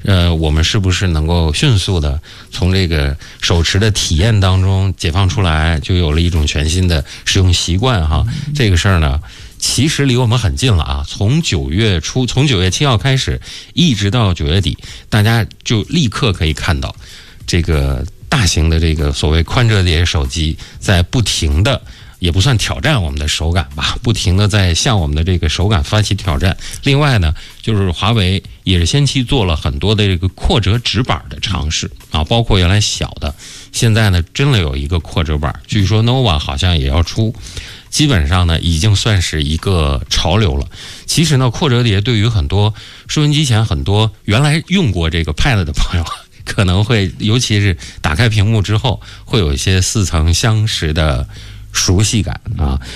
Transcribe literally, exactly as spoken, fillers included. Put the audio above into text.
呃，我们是不是能够迅速的从这个手持的体验当中解放出来，就有了一种全新的使用习惯哈？这个事儿呢，其实离我们很近了啊！从九月初，从九月七号开始，一直到九月底，大家就立刻可以看到这个大型的这个所谓宽折叠手机在不停的。也不算挑战我们的手感吧，不停的在向我们的这个手感发起挑战。另外呢，就是华为也是先期做了很多的这个扩折直板的尝试啊，包括原来小的，现在呢真的有一个扩折板，据说 nova 好像也要出，基本上呢已经算是一个潮流了。其实呢，扩折叠对于很多收音机前很多原来用过这个 Pad 的朋友，可能会尤其是打开屏幕之后，会有一些似曾相识的熟悉感啊。